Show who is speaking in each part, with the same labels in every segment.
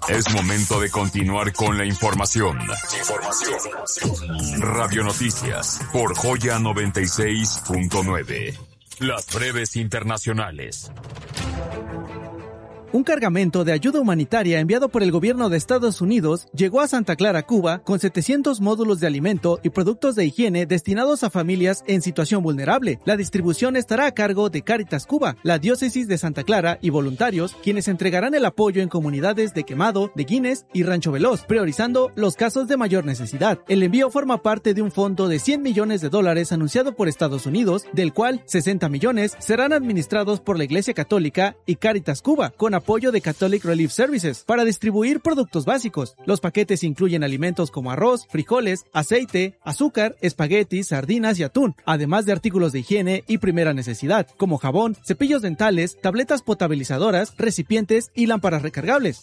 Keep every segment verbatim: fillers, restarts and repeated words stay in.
Speaker 1: Es momento de continuar con la información. Información. Radio Noticias por Joya noventa y seis punto nueve. Las breves internacionales.
Speaker 2: Un cargamento de ayuda humanitaria enviado por el gobierno de Estados Unidos llegó a Santa Clara, Cuba, con setecientos módulos de alimento y productos de higiene destinados a familias en situación vulnerable. La distribución estará a cargo de Cáritas Cuba, la diócesis de Santa Clara y voluntarios, quienes entregarán el apoyo en comunidades de Quemado, de Guines y Rancho Veloz, priorizando los casos de mayor necesidad. El envío forma parte de un fondo de cien millones de dólares anunciado por Estados Unidos, del cual sesenta millones serán administrados por la Iglesia Católica y Cáritas Cuba, con apoyo de Catholic Relief Services para distribuir productos básicos. Los paquetes incluyen alimentos como arroz, frijoles, aceite, azúcar, espaguetis, sardinas y atún, además de artículos de higiene y primera necesidad, como jabón, cepillos dentales, tabletas potabilizadoras, recipientes y lámparas recargables.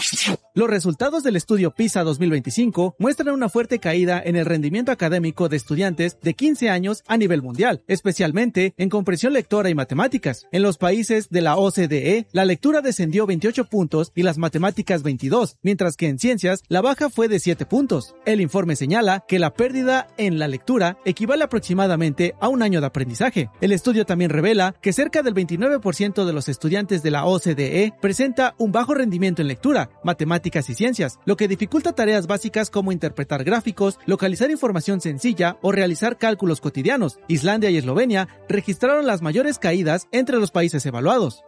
Speaker 2: Los resultados del estudio PISA dos mil veinticinco muestran una fuerte caída en el rendimiento académico de estudiantes de quince años a nivel mundial, especialmente en comprensión lectora y matemáticas. En los países de la O C D E, la lectura descendió veintiocho puntos y las matemáticas veintidós, mientras que en ciencias la baja fue de siete puntos. El informe señala que la pérdida en la lectura equivale aproximadamente a un año de aprendizaje. El estudio también revela que cerca del veintinueve por ciento de los estudiantes de la O C D E presenta un bajo rendimiento en lectura, matemáticas y ciencias, lo que dificulta tareas básicas como interpretar gráficos, localizar información sencilla o realizar cálculos cotidianos. Islandia y Eslovenia registraron las mayores caídas entre los países evaluados.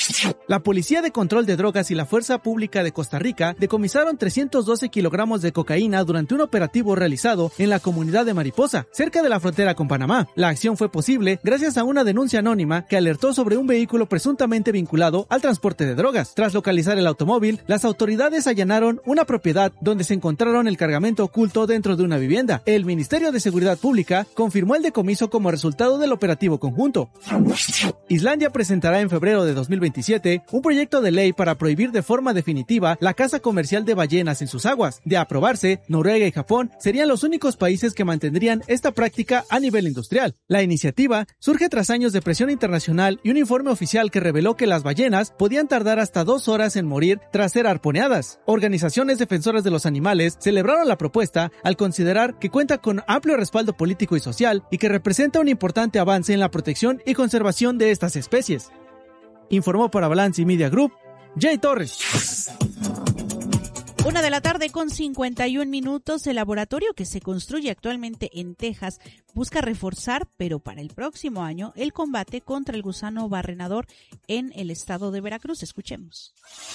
Speaker 2: La Policía de Control de Drogas y la Fuerza Pública de Costa Rica decomisaron trescientos doce kilogramos de cocaína durante un operativo realizado en la comunidad de Mariposa, cerca de la frontera con Panamá. La acción fue posible gracias a una denuncia anónima que alertó sobre un vehículo presuntamente vinculado al transporte de drogas. Tras localizar el automóvil, las autoridades allanaron una propiedad donde se encontraron el cargamento oculto dentro de una vivienda. El Ministerio de Seguridad Pública confirmó el decomiso como resultado del operativo conjunto. Islandia presentará en febrero de dos mil veintisiete un proyecto de ley para prohibir de forma definitiva la caza comercial de ballenas en sus aguas. De aprobarse, Noruega y Japón serían los únicos países que mantendrían esta práctica a nivel industrial. La iniciativa surge tras años de presión internacional y un informe oficial que reveló que las ballenas podían tardar hasta dos horas en morir tras ser arponeadas. Organizaciones defensoras de los animales celebraron la propuesta al considerar que cuenta con amplio respaldo político y social y que representa un importante avance en la protección y conservación de estas especies. Informó para Balance Media Group, Jay Torres.
Speaker 3: Una de la tarde con cincuenta y un minutos. El laboratorio que se construye actualmente en Texas busca reforzar, pero para el próximo año, el combate contra el gusano barrenador en el estado de Veracruz. Escuchemos.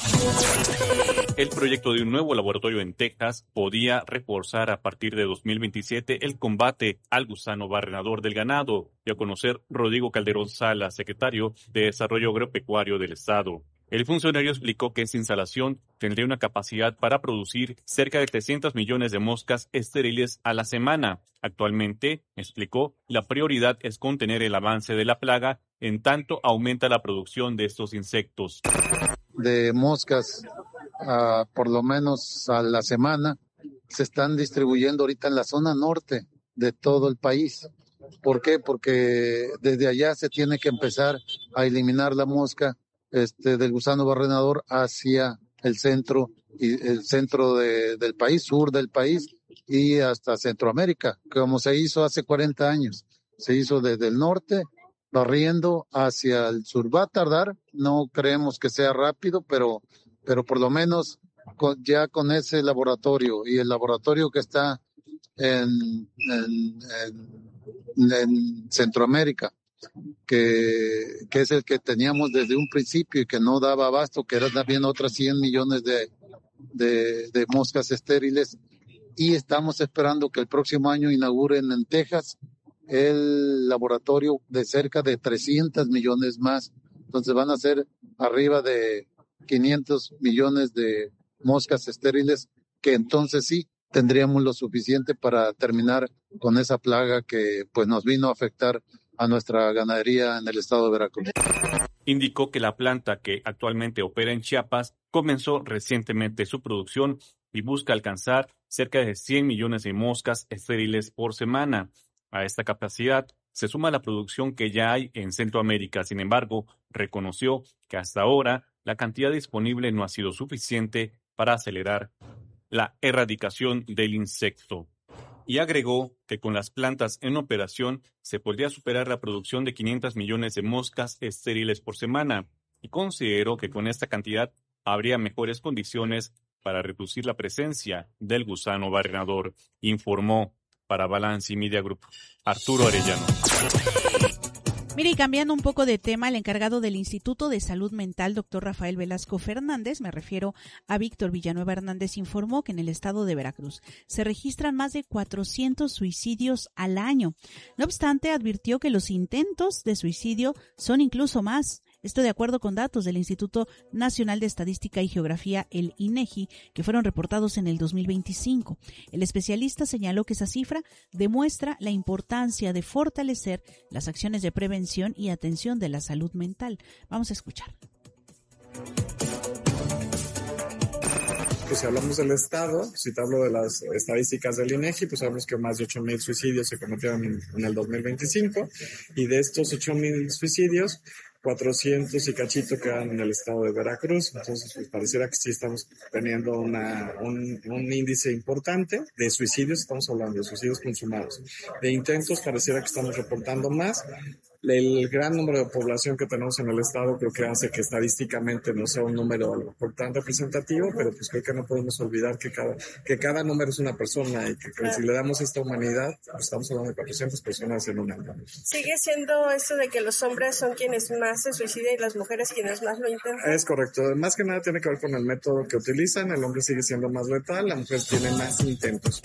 Speaker 4: El proyecto de un nuevo laboratorio en Texas podía reforzar a partir de dos mil veintisiete el combate al gusano barrenador del ganado, y a conocer Rodrigo Calderón Salas, secretario de Desarrollo Agropecuario del estado. El funcionario explicó que esta instalación tendría una capacidad para producir cerca de trescientos millones de moscas estériles a la semana. Actualmente, explicó, la prioridad es contener el avance de la plaga, en tanto aumenta la producción de estos insectos.
Speaker 5: De moscas, uh, por lo menos a la semana, se están distribuyendo ahorita en la zona norte de todo el país. ¿Por qué? Porque desde allá se tiene que empezar a eliminar la mosca Este, del gusano barrenador hacia el centro y el centro de, del país, sur del país y hasta Centroamérica, como se hizo hace cuarenta años. Se hizo desde el norte, barriendo hacia el sur. Va a tardar, no creemos que sea rápido, pero, pero por lo menos con, ya con ese laboratorio y el laboratorio que está en, en, en, en Centroamérica, Que, que es el que teníamos desde un principio y que no daba abasto, que eran también otras cien millones de, de, de moscas estériles, y estamos esperando que el próximo año inauguren en Texas el laboratorio de cerca de trescientos millones más. Entonces van a ser arriba de quinientos millones de moscas estériles, que entonces sí tendríamos lo suficiente para terminar con esa plaga que pues nos vino a afectar a nuestra ganadería en el estado de Veracruz.
Speaker 4: Indicó que la planta, que actualmente opera en Chiapas, comenzó recientemente su producción y busca alcanzar cerca de cien millones de moscas estériles por semana. A esta capacidad se suma la producción que ya hay en Centroamérica. Sin embargo, reconoció que hasta ahora la cantidad disponible no ha sido suficiente para acelerar la erradicación del insecto. Y agregó que con las plantas en operación se podría superar la producción de quinientos millones de moscas estériles por semana, y consideró que con esta cantidad habría mejores condiciones para reducir la presencia del gusano barrenador, informó para Balance y Media Group Arturo Arellano.
Speaker 3: Mire, y cambiando un poco de tema, el encargado del Instituto de Salud Mental, doctor Rafael Velasco Fernández, me refiero a Víctor Villanueva Hernández, informó que en el estado de Veracruz se registran más de cuatrocientos suicidios al año. No obstante, advirtió que los intentos de suicidio son incluso más. Esto de acuerdo con datos del Instituto Nacional de Estadística y Geografía, el INEGI, que fueron reportados en el dos mil veinticinco. El especialista señaló que esa cifra demuestra la importancia de fortalecer las acciones de prevención y atención de la salud mental. Vamos a escuchar.
Speaker 6: Pues si hablamos del Estado, si te hablo de las estadísticas del INEGI, pues sabemos que más de ocho mil suicidios se cometieron en, en el dos mil veinticinco, y de estos ocho mil suicidios, cuatrocientos y cachito quedan en el estado de Veracruz. Entonces, pues pareciera que sí estamos teniendo una, un, un índice importante de suicidios, estamos hablando de suicidios consumados. De intentos pareciera que estamos reportando más. El gran número de población que tenemos en el estado creo que hace que estadísticamente no sea un número a lo mejor tan representativo, pero pues creo que no podemos olvidar que cada, que cada número es una persona, y que, que si le damos esta humanidad, pues estamos hablando de cuatrocientas personas en un año.
Speaker 7: ¿Sigue siendo esto de que los hombres son quienes más se suicidan y las mujeres quienes más lo intentan?
Speaker 6: Es correcto. Más que nada tiene que ver con el método que utilizan. El hombre sigue siendo más letal, la mujer tiene más intentos.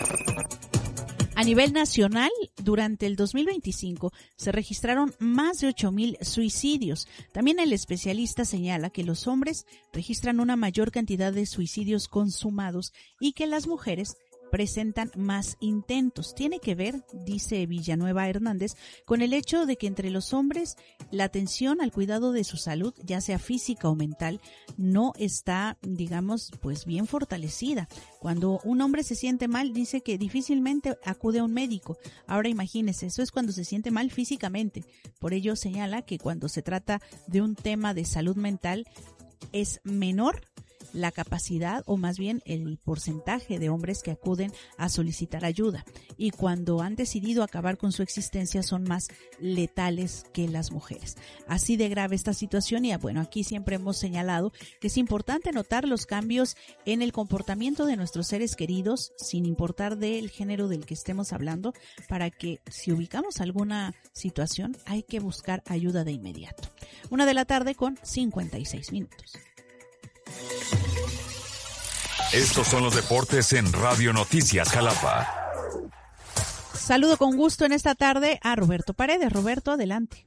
Speaker 3: A nivel nacional, durante el dos mil veinticinco se registraron más de ocho mil suicidios. También el especialista señala que los hombres registran una mayor cantidad de suicidios consumados y que las mujeres presentan más intentos. Tiene que ver, dice Villanueva Hernández, con el hecho de que entre los hombres la atención al cuidado de su salud, ya sea física o mental, no está, digamos, pues bien fortalecida. Cuando un hombre se siente mal, dice que difícilmente acude a un médico. Ahora imagínese, eso es cuando se siente mal físicamente. Por ello señala que cuando se trata de un tema de salud mental es menor la capacidad, o más bien el porcentaje de hombres que acuden a solicitar ayuda, y cuando han decidido acabar con su existencia son más letales que las mujeres. Así de grave esta situación, y bueno, aquí siempre hemos señalado que es importante notar los cambios en el comportamiento de nuestros seres queridos, sin importar del género del que estemos hablando, para que si ubicamos alguna situación hay que buscar ayuda de inmediato. Una de la tarde con cincuenta y seis minutos.
Speaker 1: Estos son los deportes en Radio Noticias Jalapa.
Speaker 3: Saludo con gusto en esta tarde a Roberto Paredes. Roberto, adelante.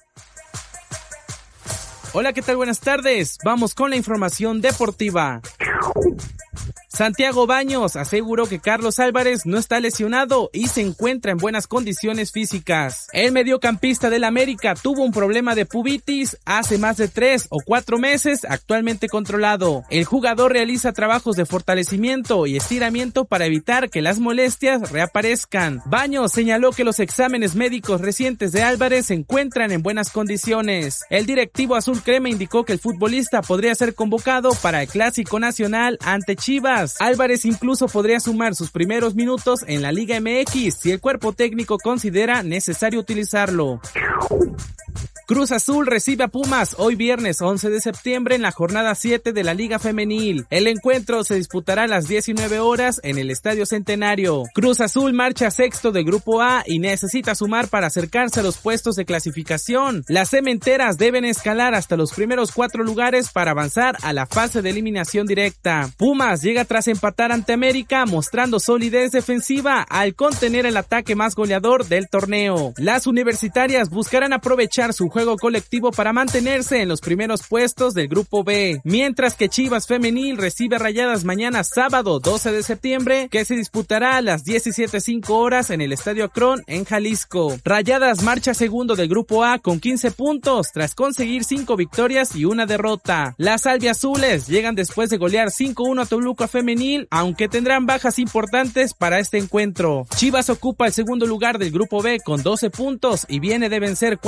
Speaker 2: Hola, ¿qué tal? Buenas tardes. Vamos con la información deportiva. Santiago Baños aseguró que Carlos Álvarez no está lesionado y se encuentra en buenas condiciones físicas. El mediocampista del América tuvo un problema de pubitis hace más de tres o cuatro meses, actualmente controlado. El jugador realiza trabajos de fortalecimiento y estiramiento para evitar que las molestias reaparezcan. Baños señaló que los exámenes médicos recientes de Álvarez se encuentran en buenas condiciones. El directivo azul crema indicó que el futbolista podría ser convocado para el Clásico Nacional ante Chivas. Álvarez incluso podría sumar sus primeros minutos en la Liga M X si el cuerpo técnico considera necesario utilizarlo. Cruz Azul recibe a Pumas hoy viernes once de septiembre en la jornada siete de la Liga Femenil. El encuentro se disputará a las diecinueve horas en el Estadio Centenario. Cruz Azul marcha sexto del Grupo A y necesita sumar para acercarse a los puestos de clasificación. Las cementeras deben escalar hasta los primeros cuatro lugares para avanzar a la fase de eliminación directa. Pumas llega tras empatar ante América, mostrando solidez defensiva al contener el ataque más goleador del torneo. Las universitarias buscarán aprovechar su juego colectivo para mantenerse en los primeros puestos del Grupo B, mientras que Chivas Femenil recibe a Rayadas mañana sábado doce de septiembre, que se disputará a las diecisiete cinco horas en el Estadio Akron en Jalisco. Rayadas marcha segundo del Grupo A con quince puntos tras conseguir cinco victorias y una derrota. Las albiazules llegan después de golear cinco uno a Toluca Femenil, aunque tendrán bajas importantes para este encuentro. Chivas ocupa el segundo lugar del Grupo B con doce puntos y viene de vencer cuatro cero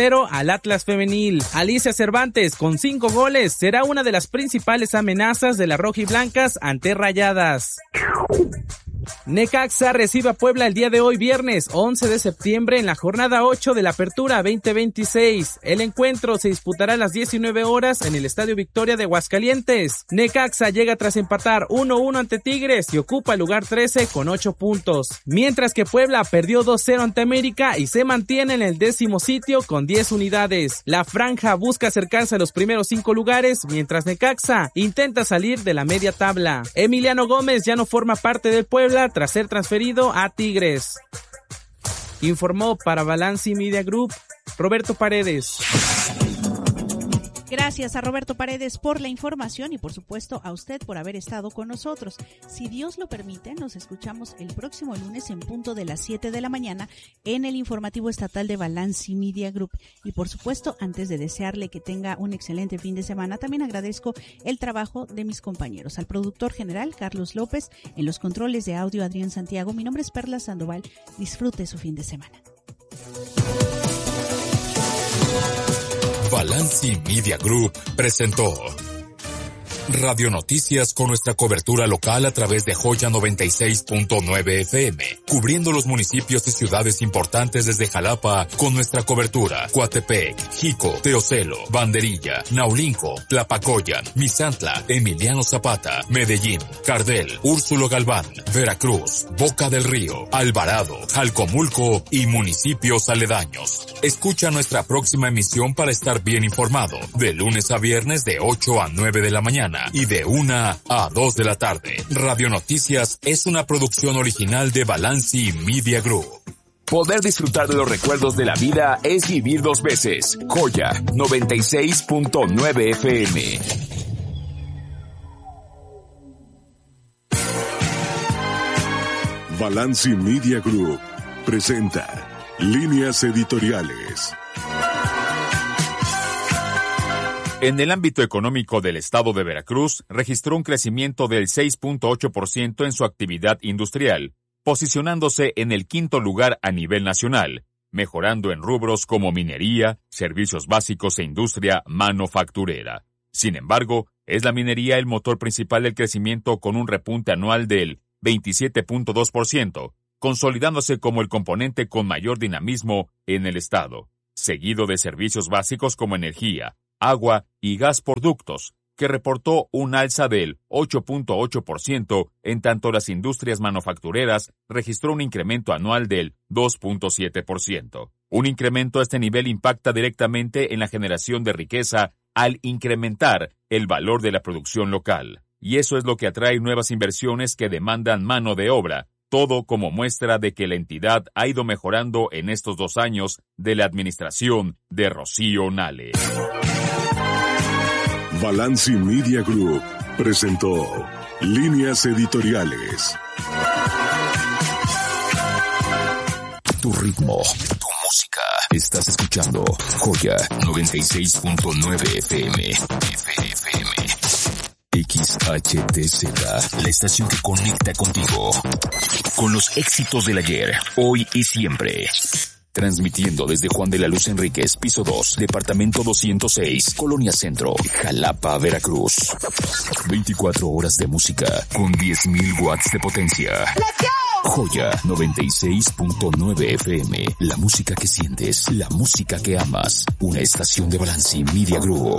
Speaker 8: cero al Atlas femenil. Alicia Cervantes, con cinco goles, será una de las principales amenazas de las rojiblancas ante Rayadas. Necaxa recibe a Puebla el día de hoy, viernes once de septiembre, en la jornada ocho de la Apertura veinte veintiséis. El encuentro se disputará a las diecinueve horas en el Estadio Victoria de Aguascalientes. Necaxa llega tras empatar uno uno ante Tigres y ocupa el lugar trece con ocho puntos, mientras que Puebla perdió dos cero ante América y se mantiene en el décimo sitio con diez unidades. La franja busca acercarse a los primeros cinco lugares, mientras Necaxa intenta salir de la media tabla. Emiliano Gómez ya no forma parte del Puebla tras ser transferido a Tigres. Informó para Balance Media Group Roberto Paredes.
Speaker 3: Gracias a Roberto Paredes por la información y por supuesto a usted por haber estado con nosotros. Si Dios lo permite, nos escuchamos el próximo lunes en punto de las siete de la mañana en el informativo estatal de Balance Media Group. Y por supuesto, antes de desearle que tenga un excelente fin de semana, también agradezco el trabajo de mis compañeros. Al productor general, Carlos López, en los controles de audio, Adrián Santiago. Mi nombre es Perla Sandoval. Disfrute su fin de semana.
Speaker 1: Balance Media Group presentó Radio Noticias con nuestra cobertura local a través de Joya noventa y seis punto nueve F M, cubriendo los municipios y ciudades importantes desde Jalapa con nuestra cobertura Coatepec, Jico, Teocelo, Banderilla, Naulinco, Tlapacoyan, Misantla, Emiliano Zapata, Medellín, Cardel, Úrsulo Galván, Veracruz, Boca del Río, Alvarado, Jalcomulco y municipios aledaños. Escucha nuestra próxima emisión para estar bien informado, de lunes a viernes de ocho a nueve de la mañana y de una a dos de la tarde. Radio Noticias es una producción original de Balance Media Group.
Speaker 9: Poder disfrutar de los recuerdos de la vida es vivir dos veces. Joya noventa y seis punto nueve F M.
Speaker 10: Balance Media Group presenta Líneas Editoriales.
Speaker 1: En el ámbito económico del estado de Veracruz, registró un crecimiento del seis punto ocho por ciento en su actividad industrial, posicionándose en el quinto lugar a nivel nacional, mejorando en rubros como minería, servicios básicos e industria manufacturera. Sin embargo, es la minería el motor principal del crecimiento con un repunte anual del veintisiete punto dos por ciento, consolidándose como el componente con mayor dinamismo en el estado, seguido de servicios básicos como energía, agua y gas por ductos, que reportó un alza del ocho punto ocho por ciento, en tanto las industrias manufactureras registró un incremento anual del dos punto siete por ciento. Un incremento a este nivel impacta directamente en la generación de riqueza al incrementar el valor de la producción local. Y eso es lo que atrae nuevas inversiones que demandan mano de obra, todo como muestra de que la entidad ha ido mejorando en estos dos años de la administración de Rocío Nale.
Speaker 10: Balance Media Group presentó Líneas Editoriales.
Speaker 9: Tu ritmo, tu música. Estás escuchando Joya noventa y seis punto nueve F M. F M. X H T Z, la estación que conecta contigo. Con los éxitos del ayer, hoy y siempre. Transmitiendo desde Juan de la Luz Enríquez, piso dos, departamento doscientos seis, Colonia Centro, Jalapa, Veracruz. veinticuatro horas de música con diez mil watts de potencia. Joya noventa y seis punto nueve F M, la música que sientes, la música que amas. Una estación de Balance Media Group.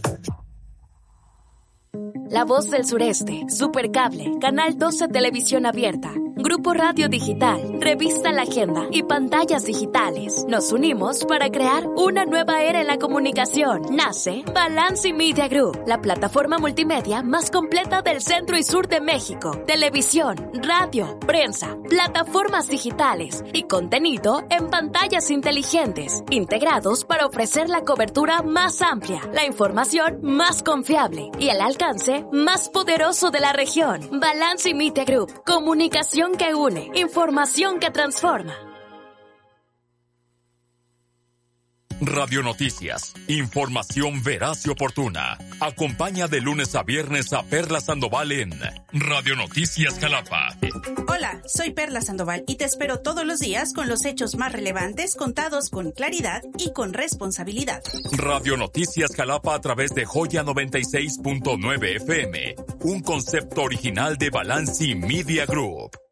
Speaker 11: La Voz del Sureste, Supercable, Canal doce Televisión Abierta, Grupo Radio Digital, Revista La Agenda y Pantallas Digitales. Nos unimos para crear una nueva era en la comunicación. Nace Balance Media Group, la plataforma multimedia más completa del centro y sur de México. Televisión, radio, prensa, plataformas digitales y contenido en pantallas inteligentes, integrados para ofrecer la cobertura más amplia, la información más confiable y el alcance más poderoso de la región. Balance Media Group, comunicación que une, información que transforma.
Speaker 1: Radio Noticias, información veraz y oportuna. Acompaña de lunes a viernes a Perla Sandoval en Radio Noticias Jalapa.
Speaker 12: Hola, soy Perla Sandoval y te espero todos los días con los hechos más relevantes contados con claridad y con responsabilidad.
Speaker 1: Radio Noticias Jalapa a través de Joya noventa y seis punto nueve F M, un concepto original de Balanci Media Group.